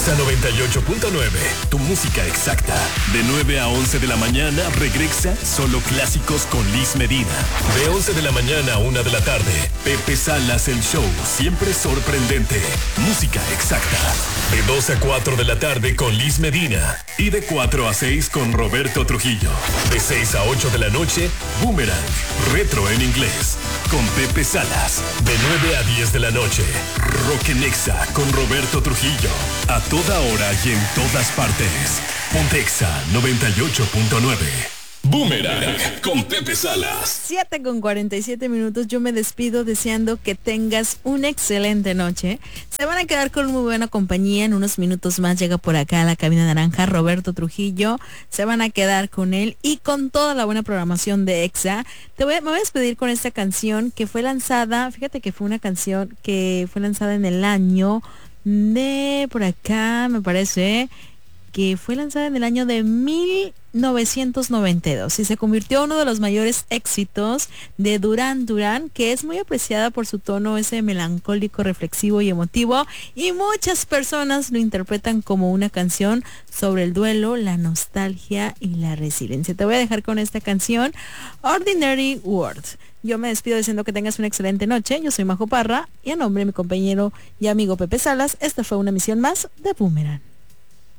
Exa 98.9, tu música exacta. De 9 a 11 de la mañana regresa Solo Clásicos con Liz Medina. De 11 de la mañana a 1 de la tarde, Pepe Salas el show, siempre sorprendente. Música exacta. De 2 a 4 de la tarde con Liz Medina. Y de 4 a 6 con Roberto Trujillo. De 6 a 8 de la noche, Boomerang, retro en inglés, con Pepe Salas. De 9 a 10 de la noche, Rock en Exa con Roberto Trujillo. A toda hora y en todas partes. Ponte Exa 98.9. Boomerang con Pepe Salas. 7:47. Yo me despido deseando que tengas una excelente noche. Se van a quedar con muy buena compañía. En unos minutos más llega por acá a la cabina naranja Roberto Trujillo. Se van a quedar con él y con toda la buena programación de Exa. Me voy a despedir con esta canción que fue lanzada. Fíjate que fue una canción que fue lanzada en el año de por acá, me parece que fue lanzada en el año de 1992 y se convirtió en uno de los mayores éxitos de Duran Duran, que es muy apreciada por su tono ese melancólico, reflexivo y emotivo, y muchas personas lo interpretan como una canción sobre el duelo, la nostalgia y la resiliencia. Te voy a dejar con esta canción, Ordinary World. Yo me despido diciendo que tengas una excelente noche. Yo soy Majo Parra y a nombre de mi compañero y amigo Pepe Salas, esta fue una emisión más de Boomerang.